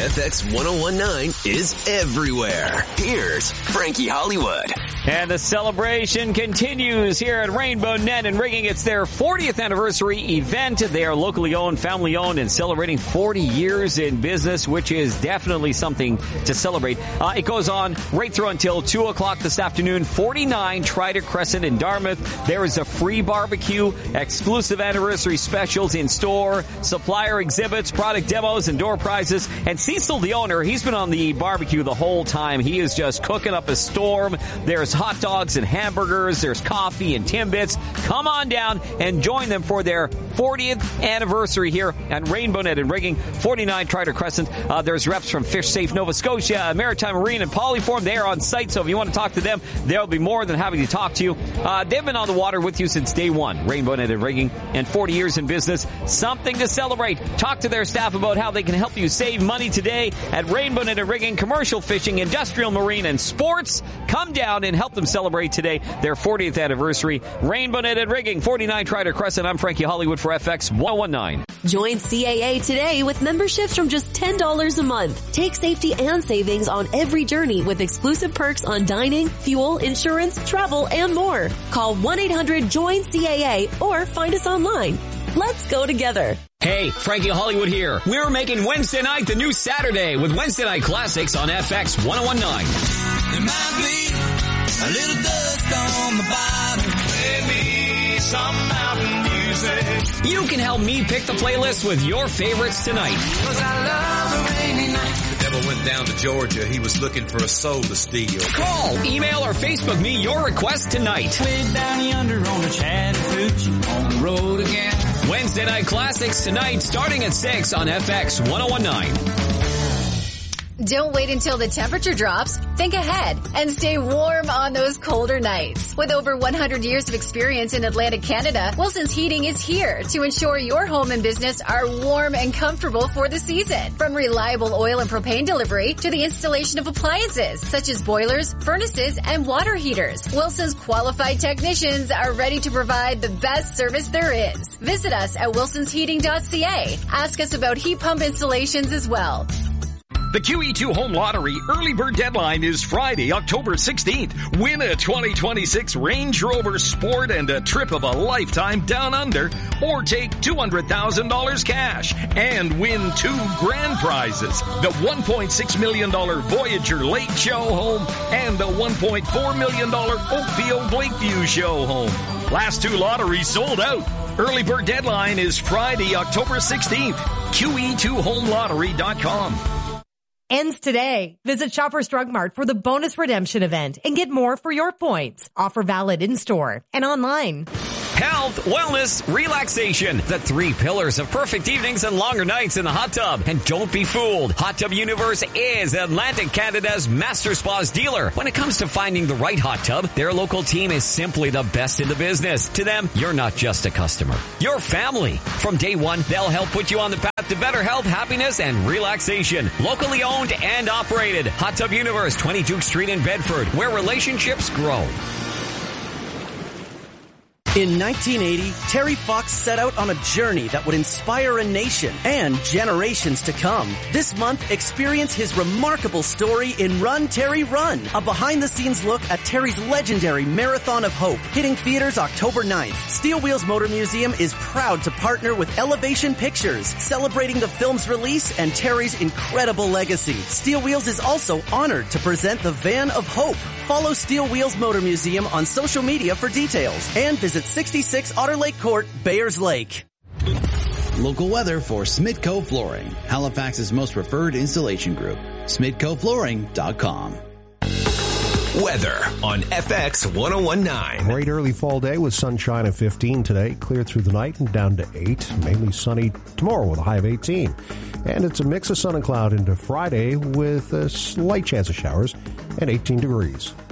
FX 1019 is everywhere. Here's Frankie Hollywood. And the celebration continues here at Rainbow Net and Rigging. It's their 40th anniversary event. They are locally owned, family owned, and celebrating 40 years in business, which is definitely something to celebrate. It goes on right through until 2 o'clock this afternoon, 49 Trident Crescent in Dartmouth. There is a free barbecue, exclusive anniversary specials in store, supplier exhibits, product demos, and door prizes. And Cecil, the owner, he's been on the barbecue the whole time. He is just cooking up a storm. There's hot dogs and hamburgers. There's coffee and Timbits. Come on down and join them for their 40th anniversary here at Rainbow Net and Rigging, 49 Trident Crescent. There's reps from Fish Safe Nova Scotia, Maritime Marine, and Polyform. They are on site, so if you want to talk to them, they'll be more than happy to talk to you. They've been on the water with you since day one, Rainbow Net and Rigging, and 40 years in business. Something to celebrate. Talk to their staff about how they can help you save money today at Rainbow Net and Rigging, commercial fishing, industrial marine, and sports. Come down and help them celebrate today their 40th anniversary. Rainbow Net and Rigging, 49 Trident Crescent. I'm Frankie Hollywood for FX 1019. Join CAA today with memberships from just $10 a month. Take safety and savings on every journey with exclusive perks on dining, fuel, insurance, travel, and more. Call 1-800-JOIN-CAA or find us online. Let's go together. Hey, Frankie Hollywood here. We're making Wednesday night the new Saturday with Wednesday Night Classics on FX 1019. There might be a little dust on the bottom. Maybe some mountain music. You can help me pick the playlist with your favorites tonight. 'Cause I love a rainy night. The devil went down to Georgia. He was looking for a soul to steal. Call, email, or Facebook me your request tonight. Way down yonder on the Chattahoochee on the road again. Wednesday Night Classics tonight starting at 6 on FX 1019. Don't wait until the temperature drops. Think ahead and stay warm on those colder nights. With over 100 years of experience in Atlantic Canada, Wilson's Heating is here to ensure your home and business are warm and comfortable for the season. From reliable oil and propane delivery to the installation of appliances such as boilers, furnaces, and water heaters, Wilson's qualified technicians are ready to provide the best service there is. Visit us at wilsonsheating.ca. Ask us about heat pump installations as well. The QE2 Home Lottery early bird deadline is Friday, October 16th. Win a 2026 Range Rover Sport and a trip of a lifetime down under, or take $200,000 cash and win 2 grand prizes. The $1.6 million Voyager Lake Show Home and the $1.4 million Oakfield Lakeview Show Home. Last 2 lotteries sold out. Early bird deadline is Friday, October 16th. QE2HomeLottery.com. Ends today. Visit Shoppers Drug Mart for the bonus redemption event and get more for your points. Offer valid in-store and online. Health, wellness, relaxation. The 3 pillars of perfect evenings and longer nights in the hot tub. And don't be fooled. Hot Tub Universe is Atlantic Canada's master spas dealer. When it comes to finding the right hot tub, their local team is simply the best in the business. To them, you're not just a customer. You're family. From day one, they'll help put you on the path to better health, happiness, and relaxation. Locally owned and operated. Hot Tub Universe, 20 Duke Street in Bedford, where relationships grow. In 1980, Terry Fox set out on a journey that would inspire a nation and generations to come. This month, experience his remarkable story in Run, Terry, Run, a behind-the-scenes look at Terry's legendary Marathon of Hope, hitting theaters October 9th. Steel Wheels Motor Museum is proud to partner with Elevation Pictures, celebrating the film's release and Terry's incredible legacy. Steel Wheels is also honored to present the Van of Hope. Follow Steel Wheels Motor Museum on social media for details and visit 66 Otter Lake Court, Bayers Lake. Local weather for Smitco Flooring, Halifax's most preferred installation group. SmitcoFlooring.com. Weather on FX 1019. Great early fall day with sunshine of 15 today. Clear through the night and down to 8. Mainly sunny tomorrow with a high of 18. And it's a mix of sun and cloud into Friday with a slight chance of showers and 18 degrees.